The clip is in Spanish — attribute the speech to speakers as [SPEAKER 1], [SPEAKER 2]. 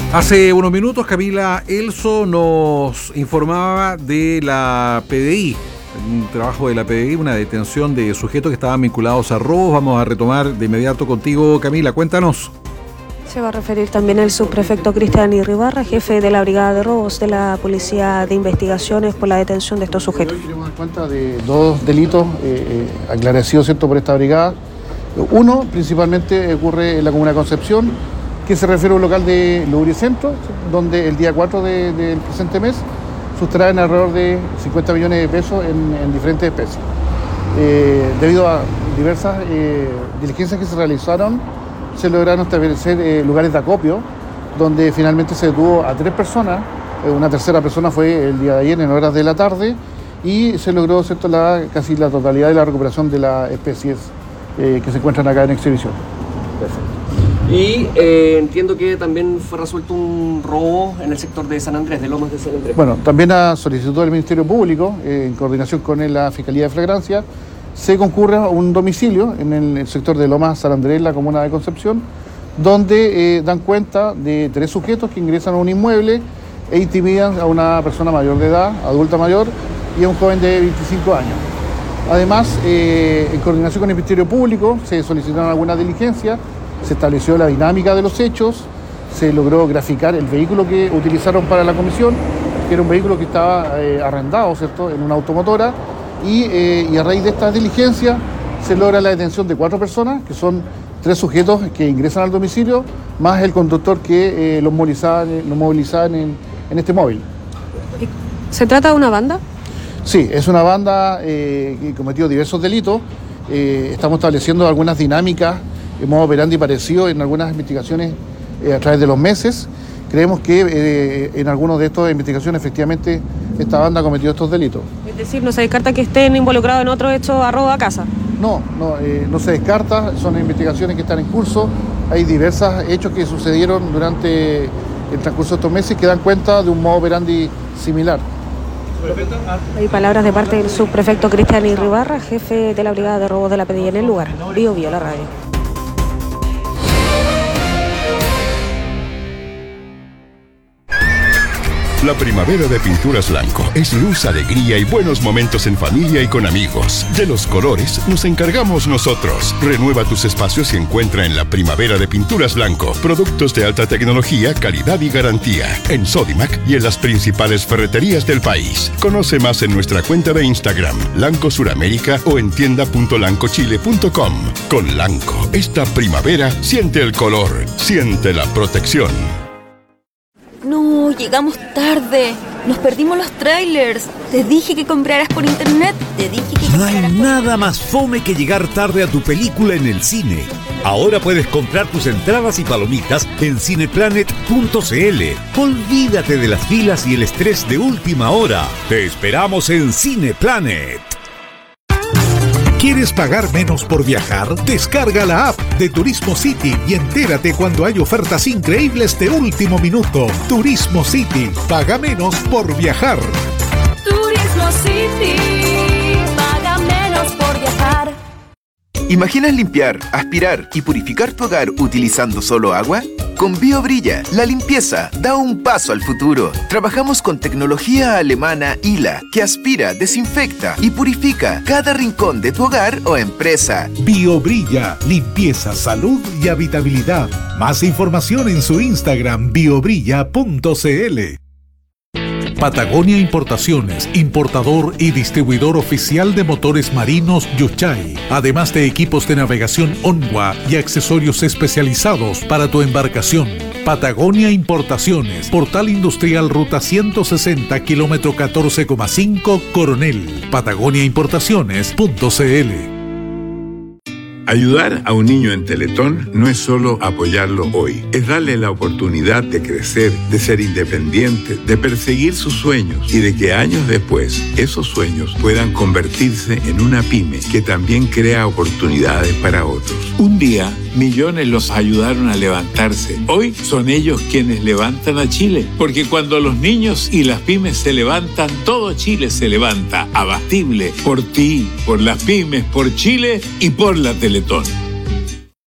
[SPEAKER 1] Hace unos minutos Camila Elso nos informaba de la PDI, un trabajo de la PDI, una detención de sujetos que estaban vinculados a robos. Vamos a retomar de inmediato contigo, Camila, cuéntanos.
[SPEAKER 2] Se va a referir también el subprefecto Cristian Irribarra, jefe de la Brigada de Robos de la Policía de Investigaciones, por la detención de estos sujetos.
[SPEAKER 3] Hoy tenemos en cuenta de dos delitos aclarecidos, ¿cierto?, por esta brigada. Uno, principalmente, ocurre en la comuna de Concepción, que se refiere a un local de Lubricentro, donde el día 4 del presente mes sustraen alrededor de 50 millones de pesos en diferentes especies. Debido a diversas diligencias que se realizaron, se lograron establecer lugares de acopio, donde finalmente se detuvo a 3 personas. Una tercera persona fue el día de ayer en horas de la tarde, y se logró, ¿cierto?, casi la totalidad de la recuperación de las especies que se encuentran acá en exhibición.
[SPEAKER 4] Perfecto. Y entiendo que también fue resuelto un robo en el sector de San Andrés, de Lomas de San Andrés.
[SPEAKER 3] Bueno, también a solicitud del Ministerio Público, en coordinación con la Fiscalía de Flagrancia, se concurre a un domicilio en el sector de Lomas San Andrés, la comuna de Concepción, donde dan cuenta de 3 sujetos que ingresan a un inmueble e intimidan a una persona mayor de edad, adulta mayor, y a un joven de 25 años. Además, en coordinación con el Ministerio Público, se solicitaron algunas diligencias. Se estableció la dinámica de los hechos, se logró graficar el vehículo que utilizaron para la comisión, que era un vehículo que estaba arrendado, ¿cierto?, en una automotora, y a raíz de esta diligencia se logra la detención de 4 personas, que son 3 sujetos que ingresan al domicilio, más el conductor que los movilizaban en este móvil.
[SPEAKER 2] ¿Se trata de una banda?
[SPEAKER 3] Sí, es una banda que cometió diversos delitos. Estamos estableciendo algunas dinámicas de modo operandi parecido en algunas investigaciones a través de los meses. Creemos que en algunas de estas investigaciones efectivamente esta banda cometió estos delitos.
[SPEAKER 2] Es decir, ¿no se descarta que estén involucrados en otro hecho a robo a casa?
[SPEAKER 3] No se descarta, son investigaciones que están en curso. Hay diversos hechos que sucedieron durante el transcurso de estos meses que dan cuenta de un modo operandi similar.
[SPEAKER 2] Hay palabras de parte del subprefecto Cristian Irribarra, jefe de la Brigada de Robos de la PDI en el lugar. Bio la radio.
[SPEAKER 5] La primavera de Pinturas Blanco es luz, alegría y buenos momentos en familia y con amigos. De los colores nos encargamos nosotros. Renueva tus espacios y encuentra en la primavera de Pinturas Blanco productos de alta tecnología, calidad y garantía. En Sodimac y en las principales ferreterías del país. Conoce más en nuestra cuenta de Instagram, Lanco Suramérica, o en tienda.lancochile.com. Con Lanco, esta primavera siente el color, siente la protección.
[SPEAKER 6] No, llegamos tarde. Nos perdimos los trailers. Te dije que compraras por internet.
[SPEAKER 7] No hay nada más fome que llegar tarde a tu película en el cine. Ahora puedes comprar tus entradas y palomitas en cineplanet.cl. Olvídate de las filas y el estrés de última hora. Te esperamos en Cineplanet.
[SPEAKER 8] ¿Quieres pagar menos por viajar? Descarga la app de Turismo City y entérate cuando hay ofertas increíbles de último minuto. Turismo City, paga menos por viajar.
[SPEAKER 6] Turismo City, paga menos por viajar.
[SPEAKER 9] ¿Imaginas limpiar, aspirar y purificar tu hogar utilizando solo agua? Con BioBrilla, la limpieza da un paso al futuro. Trabajamos con tecnología alemana ILA, que aspira, desinfecta y purifica cada rincón de tu hogar o empresa.
[SPEAKER 8] BioBrilla, limpieza, salud y habitabilidad. Más información en su Instagram, biobrilla.cl. Patagonia Importaciones, importador y distribuidor oficial de motores marinos Yuchai, además de equipos de navegación Onwa y accesorios especializados para tu embarcación. Patagonia Importaciones, Portal Industrial Ruta 160, kilómetro 14,5, Coronel. patagoniaimportaciones.cl.
[SPEAKER 10] Ayudar a un niño en Teletón no es solo apoyarlo hoy, es darle la oportunidad de crecer, de ser independiente, de perseguir sus sueños y de que años después esos sueños puedan convertirse en una pyme que también crea oportunidades para otros. Un día, millones los ayudaron a levantarse. Hoy son ellos quienes levantan a Chile, porque cuando los niños y las pymes se levantan, todo Chile se levanta. Abatible por ti, por las pymes, por Chile y por la Teletón.